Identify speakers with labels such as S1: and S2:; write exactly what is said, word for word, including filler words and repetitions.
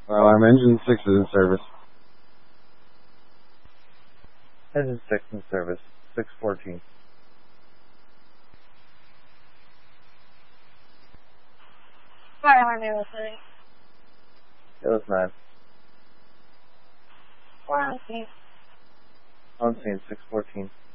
S1: Alarm engine six is in service.
S2: Engine six in service, six fourteen.
S3: Fire alarm Eros nine.
S2: Eros nine.
S3: Four on scene.
S2: On scene, six fourteen.